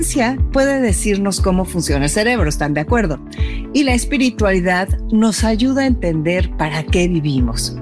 ciencia puede decirnos cómo funciona el cerebro, ¿están de acuerdo? Y la espiritualidad nos ayuda a entender para qué vivimos.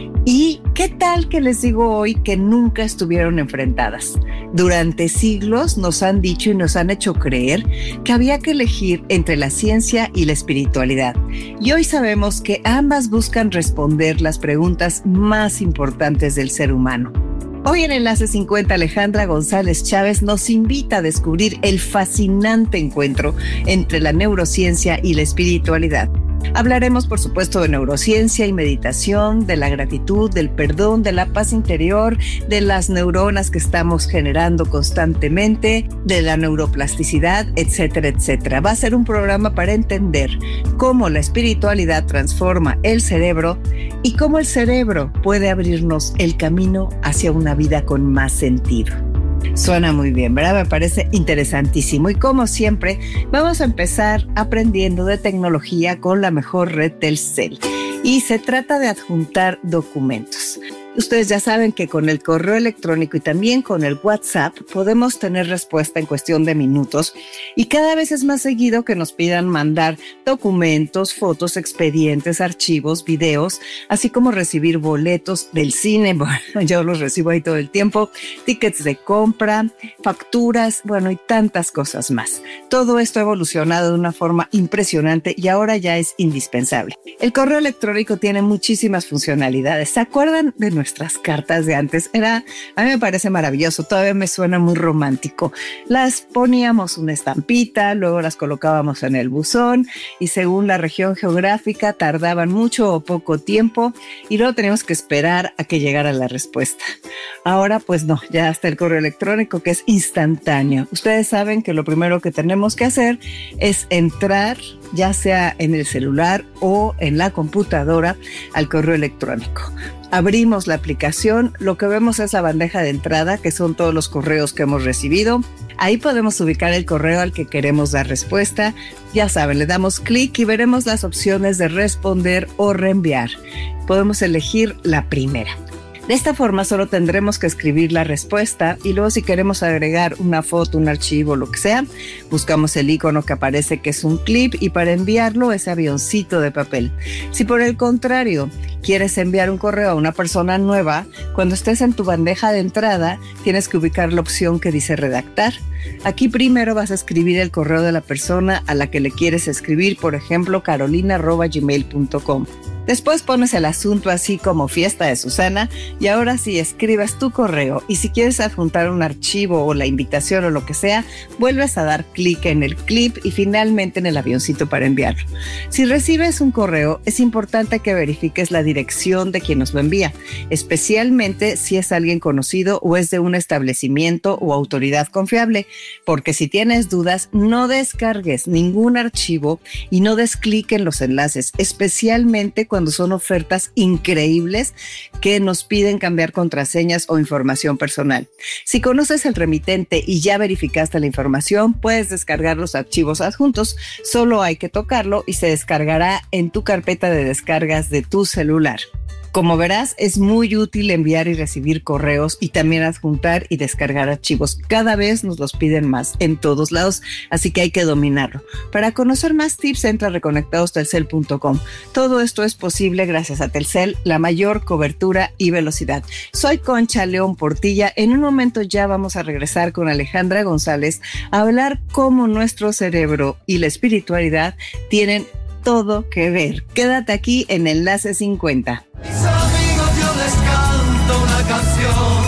¿Y qué tal que les digo hoy que nunca estuvieron enfrentadas? Durante siglos nos han dicho y nos han hecho creer que había que elegir entre la ciencia y la espiritualidad. Y hoy sabemos que ambas buscan responder las preguntas más importantes del ser humano. Hoy en Enlace 50, Alejandra González Chávez nos invita a descubrir el fascinante encuentro entre la neurociencia y la espiritualidad. Hablaremos, por supuesto, de neurociencia y meditación, de la gratitud, del perdón, de la paz interior, de las neuronas que estamos generando constantemente, de la neuroplasticidad, etcétera, etcétera. Va a ser un programa para entender cómo la espiritualidad transforma el cerebro y cómo el cerebro puede abrirnos el camino hacia una vida con más sentido. Suena muy bien, ¿verdad? Me parece interesantísimo. Y como siempre, vamos a empezar aprendiendo de tecnología con la mejor red Telcel. Y se trata de adjuntar documentos. Ustedes ya saben que con el correo electrónico y también con el WhatsApp podemos tener respuesta en cuestión de minutos y cada vez es más seguido que nos pidan mandar documentos, fotos, expedientes, archivos, videos, así como recibir boletos del cine, bueno, yo los recibo ahí todo el tiempo, tickets de compra, facturas, bueno, y tantas cosas más. Todo esto ha evolucionado de una forma impresionante y ahora ya es indispensable. El correo electrónico tiene muchísimas funcionalidades. ¿Se acuerdan de nuestras cartas de antes? A mí me parece maravilloso, todavía me suena muy romántico. Las poníamos una estampita, luego las colocábamos en el buzón y según la región geográfica tardaban mucho o poco tiempo y luego teníamos que esperar a que llegara la respuesta. Ahora pues no, ya está el correo electrónico que es instantáneo. Ustedes saben que lo primero que tenemos que hacer es entrar, ya sea en el celular o en la computadora, al correo electrónico. Abrimos la aplicación, lo que vemos es la bandeja de entrada, que son todos los correos que hemos recibido. Ahí podemos ubicar el correo al que queremos dar respuesta. Ya saben, le damos clic y veremos las opciones de responder o reenviar. Podemos elegir la primera. De esta forma solo tendremos que escribir la respuesta y luego si queremos agregar una foto, un archivo, lo que sea, buscamos el icono que aparece que es un clip y para enviarlo ese avioncito de papel. Si por el contrario quieres enviar un correo a una persona nueva, cuando estés en tu bandeja de entrada tienes que ubicar la opción que dice redactar. Aquí primero vas a escribir el correo de la persona a la que le quieres escribir, por ejemplo, carolina@gmail.com. Después pones el asunto así como fiesta de Susana y ahora sí escribes tu correo y si quieres adjuntar un archivo o la invitación o lo que sea, vuelves a dar clic en el clip y finalmente en el avioncito para enviarlo. Si recibes un correo, es importante que verifiques la dirección de quien nos lo envía, especialmente si es alguien conocido o es de un establecimiento o autoridad confiable, porque si tienes dudas, no descargues ningún archivo y no des clic en los enlaces, especialmente cuando son ofertas increíbles que nos piden cambiar contraseñas o información personal. Si conoces el remitente y ya verificaste la información, puedes descargar los archivos adjuntos, solo hay que tocarlo y se descargará en tu carpeta de descargas de tu celular. Como verás, es muy útil enviar y recibir correos y también adjuntar y descargar archivos. Cada vez nos los piden más en todos lados, así que hay que dominarlo. Para conocer más tips, entra a reconectadostelcel.com. Todo esto es posible gracias a Telcel, la mayor cobertura y velocidad. Soy Concha León Portilla. En un momento ya vamos a regresar con Alejandra González a hablar cómo nuestro cerebro y la espiritualidad tienen todo que ver. Quédate aquí en Enlace 50. Mis amigos yo les canto una canción,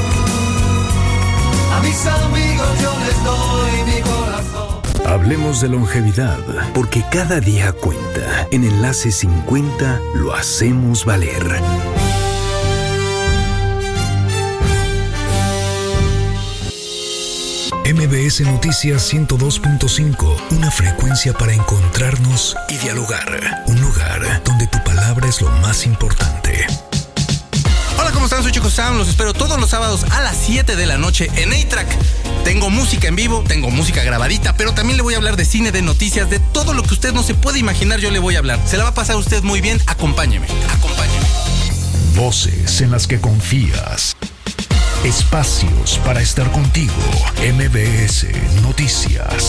a mis amigos yo les doy mi corazón. Hablemos de longevidad, porque cada día cuenta. En Enlace 50 lo hacemos valer. MBS Noticias 102.5, una frecuencia para encontrarnos y dialogar. Un lugar donde tu palabra es lo más importante. Hola, ¿cómo están? Soy Chico Sound. Los espero todos los sábados a las 7 de la noche en A-Track. Tengo música en vivo, tengo música grabadita, pero también le voy a hablar de cine, de noticias, de todo lo que usted no se puede imaginar, yo le voy a hablar. Se la va a pasar usted muy bien. Acompáñeme. Voces en las que confías. Espacios para estar contigo. MBS Noticias.